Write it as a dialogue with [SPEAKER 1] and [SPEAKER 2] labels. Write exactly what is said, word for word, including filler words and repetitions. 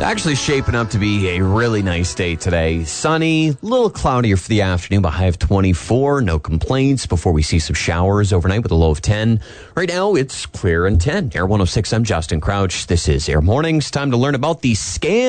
[SPEAKER 1] Actually shaping up to be a really nice day today. Sunny, a little cloudier for the afternoon, but high of twenty-four. No complaints before we see some showers overnight with a low of ten. Right now, it's clear and ten. Air one oh six, I'm Justin Crouch. This is Air Mornings. Time to learn about the scan.